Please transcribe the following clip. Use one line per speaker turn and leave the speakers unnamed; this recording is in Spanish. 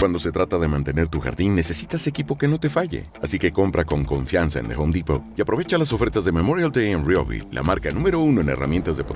Cuando se trata de mantener tu jardín, necesitas equipo que no te falle. Así que compra con confianza en The Home Depot y aprovecha las ofertas de Memorial Day en Ryobi, la marca número 1 en herramientas de